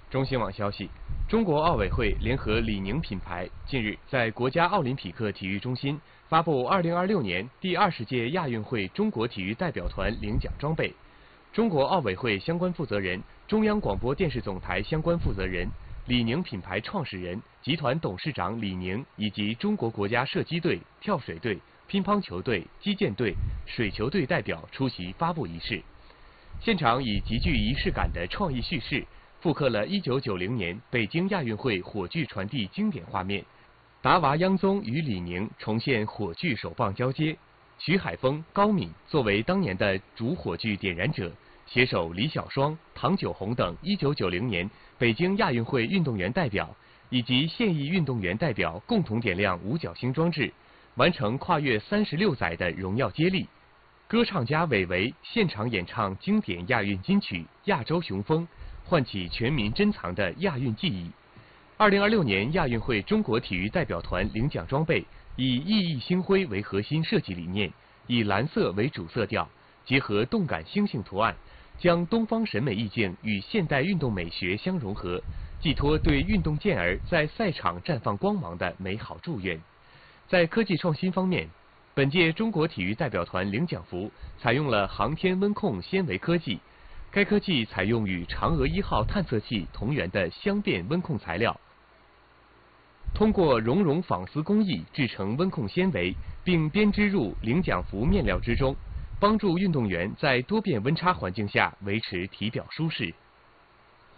中新网消息，中国奥委会联合李宁品牌近日在国家奥林匹克体育中心发布2026年第20届亚运会中国体育代表团领奖装备。中国奥委会相关负责人、中央广播电视总台相关负责人、李宁品牌创始人、集团董事长李宁以及中国国家射击队、跳水队、乒乓球队、击剑队、水球队代表出席发布仪式。现场以极具仪式感的创意叙事，复刻了1990年北京亚运会火炬传递经典画面，达娃央宗与李宁重现火炬手棒交接，徐海峰、高敏作为当年的主火炬点燃者，携手李小双、唐九红等1990年北京亚运会运动员代表以及现役运动员代表共同点亮五角星装置，完成跨越36载的荣耀接力。歌唱家韦唯现场演唱经典亚运金曲《亚洲雄风》，唤起全民珍藏的亚运记忆。2026年亚运会中国体育代表团领奖装备以熠熠星辉为核心设计理念，以蓝色为主色调，结合动感星星图案，将东方审美意境与现代运动美学相融合，寄托对运动健儿在赛场绽放光芒的美好祝愿。在科技创新方面，本届中国体育代表团领奖服采用了航天温控纤维科技，该科技采用与嫦娥1号探测器同源的相变温控材料，通过熔融纺丝工艺制成温控纤维，并编织入领奖服面料之中，帮助运动员在多变温差环境下维持体表舒适。